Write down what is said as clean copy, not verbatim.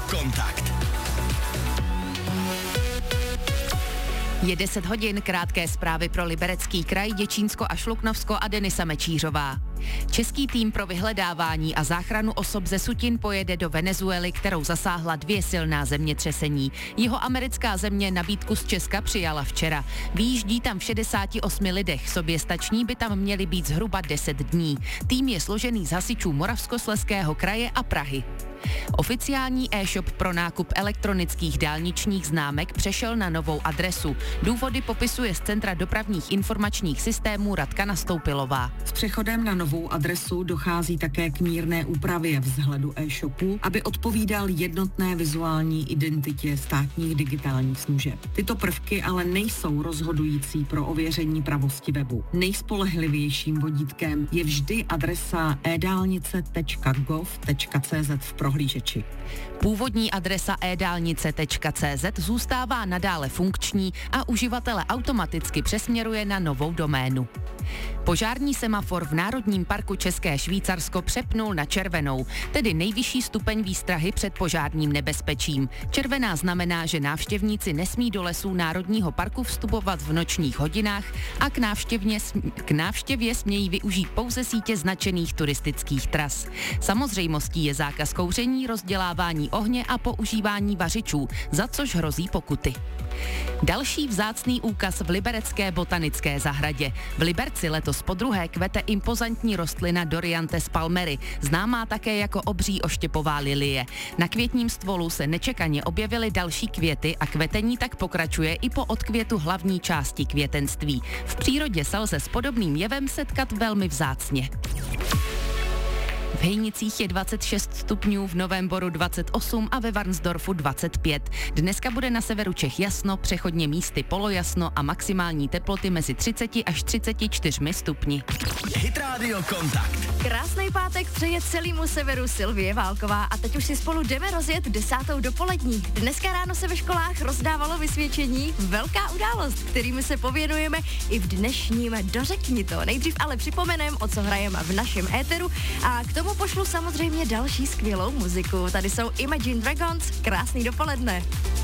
Kontakt. Je 10 hodin, krátké zprávy pro Liberecký kraj, Děčínsko a Šluknovsko a Denisa Mečířová. Český tým pro vyhledávání a záchranu osob ze Sutin pojede do Venezuely, kterou zasáhla 2 silná zemětřesení. Jihoamerická země nabídku z Česka přijala včera. Vyjíždí tam v 68 lidech, soběstační by tam měli být zhruba 10 dní. Tým je složený z hasičů Moravskoslezského kraje a Prahy. Oficiální e-shop pro nákup elektronických dálničních známek přešel na novou adresu. Důvody popisuje z Centra dopravních informačních systémů Radka Nastoupilová. S přechodem na novou adresu dochází také k mírné úpravě vzhledu e-shopu, aby odpovídal jednotné vizuální identitě státních digitálních služeb. Tyto prvky ale nejsou rozhodující pro ověření pravosti webu. Nejspolehlivějším vodítkem je vždy adresa edálnice.gov.cz v prohlížeči. Původní adresa edálnice.cz zůstává nadále funkční a uživatele automaticky přesměruje na novou doménu. Požární semafor v Národním parku České Švýcarsko přepnul na červenou, tedy nejvyšší stupeň výstrahy před požárním nebezpečím. Červená znamená, že návštěvníci nesmí do lesů Národního parku vstupovat v nočních hodinách a k návštěvě smějí využít pouze sítě značených turistických tras. Samozřejmostí je zákaz kouření, rozdělávání ohně a používání vařičů, za což hrozí pokuty. Další vzácný úkaz v liberecké botanické zahradě. V Liberci letos podruhé kvete impozantní rostlina Doriantes palmery, známá také jako obří oštěpová lilie. Na květním stvolu se nečekaně objevily další květy a kvetení tak pokračuje i po odkvětu hlavní části květenství. V přírodě se lze s podobným jevem setkat velmi vzácně. V Hejnicích je 26 stupňů, v Novém Boru 28 a ve Varnsdorfu 25. Dneska bude na severu Čech jasno, přechodně místy polojasno a maximální teploty mezi 30 až 34 stupni. Hit Radio Kontakt. Krásný pátek přeje celému severu Silvie Válková a teď už si spolu jdeme rozjet 10. dopolední. Dneska ráno se ve školách rozdávalo vysvědčení, velká událost, kterými se pověnujeme i v dnešním Dořekni to. Nejdřív ale připomenem, o co hrajeme v našem éteru a k tomu pošlu samozřejmě další skvělou muziku. Tady jsou Imagine Dragons, krásný dopoledne.